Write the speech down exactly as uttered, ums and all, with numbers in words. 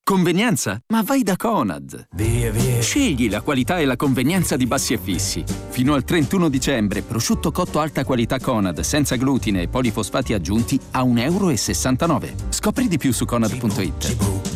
Convenienza? Ma vai da Conad! Via, via. Scegli la qualità e la convenienza di Bassi e Fissi. Fino al trentuno dicembre, prosciutto cotto alta qualità Conad, senza glutine e polifosfati aggiunti, a un euro e sessantanove. Scopri di più su conad punto it.